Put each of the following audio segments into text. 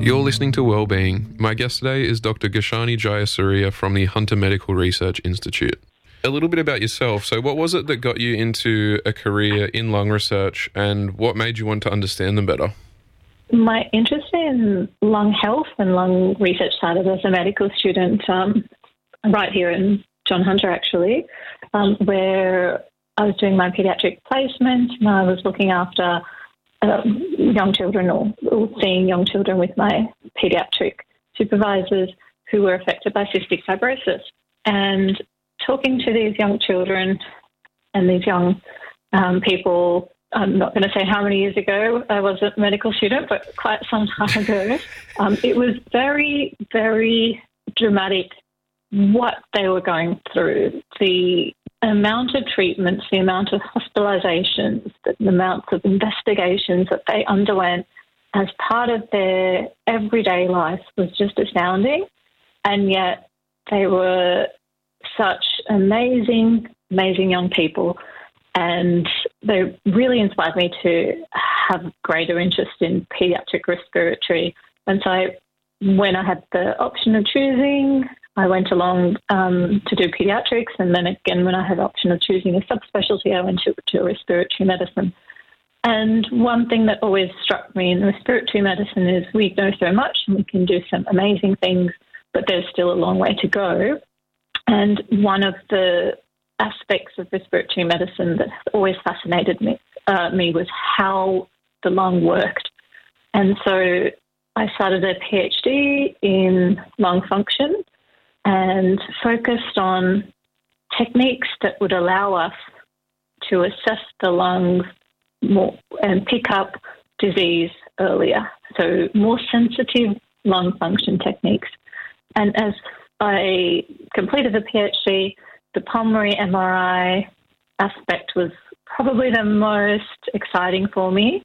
You're listening to Wellbeing. My guest today is Dr. Gashani Jayasuriya from the Hunter Medical Research Institute. A little bit about yourself. So what was it that got you into a career in lung research, and what made you want to understand them better? My interest in lung health and lung research started as a medical student right here in John Hunter, actually, where I was doing my paediatric placement and I was looking after young children or seeing young children with my paediatric supervisors who were affected by cystic fibrosis. And talking to these young children and these young people, I'm not going to say how many years ago I was a medical student, but quite some time ago, it was very, very dramatic what they were going through. The amount of treatments, the amount of hospitalizations, the amount of investigations that they underwent as part of their everyday life was just astounding. And yet they were such amazing, amazing young people. And they really inspired me to have greater interest in paediatric respiratory. And so when I had the option of choosing, I went along to do paediatrics. And then again, when I had the option of choosing a subspecialty, I went to respiratory medicine. And one thing that always struck me in respiratory medicine is we know so much and we can do some amazing things, but there's still a long way to go. And one of the aspects of respiratory medicine that has always fascinated me was how the lung worked. And so I started a PhD in lung function and focused on techniques that would allow us to assess the lungs more and pick up disease earlier. So more sensitive lung function techniques. And as I completed the PhD, the pulmonary MRI aspect was probably the most exciting for me.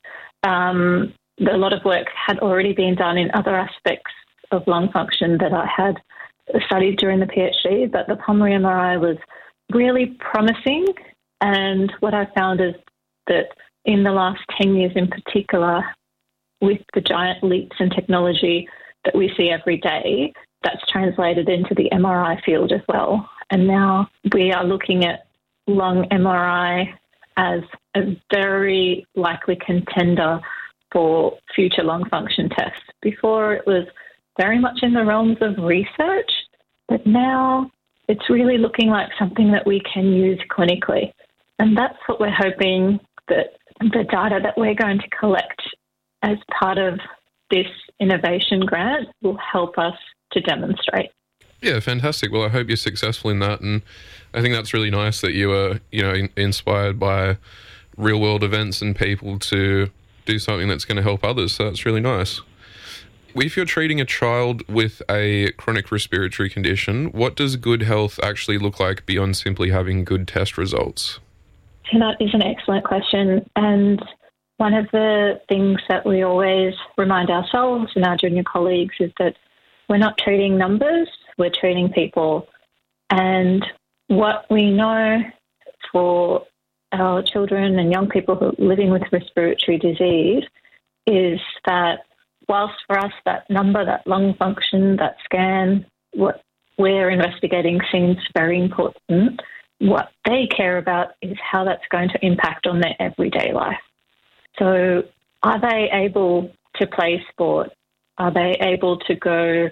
A lot of work had already been done in other aspects of lung function that I had studied during the PhD, but the pulmonary MRI was really promising. And what I found is that in the last 10 years in particular, with the giant leaps in technology that we see every day, that's translated into the MRI field as well. And now we are looking at lung MRI as a very likely contender for future lung function tests. Before it was very much in the realms of research, but now it's really looking like something that we can use clinically. And that's what we're hoping that the data that we're going to collect as part of this innovation grant will help us to demonstrate. Yeah, fantastic. Well, I hope you're successful in that, and I think that's really nice that you are, inspired by real-world events and people to do something that's going to help others. So that's really nice. If you're treating a child with a chronic respiratory condition, what does good health actually look like beyond simply having good test results? So that is an excellent question, and one of the things that we always remind ourselves and our junior colleagues is that we're not treating numbers, we're treating people. And what we know for our children and young people who are living with respiratory disease is that whilst for us that number, that lung function, that scan, what we're investigating seems very important, what they care about is how that's going to impact on their everyday life. So are they able to play sport? Are they able to go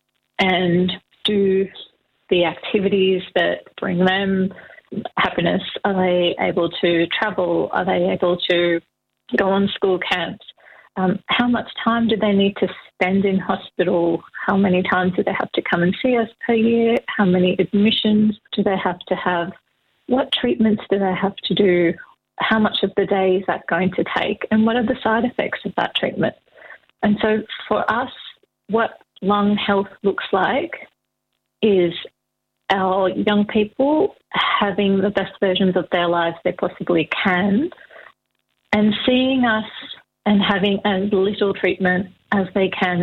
and do the activities that bring them happiness? Are they able to travel? Are they able to go on school camps? How much time do they need to spend in hospital? How many times do they have to come and see us per year? How many admissions do they have to have? What treatments do they have to do? How much of the day is that going to take? And what are the side effects of that treatment? And so for us, what lung health looks like is our young people having the best versions of their lives they possibly can and seeing us and having as little treatment as they can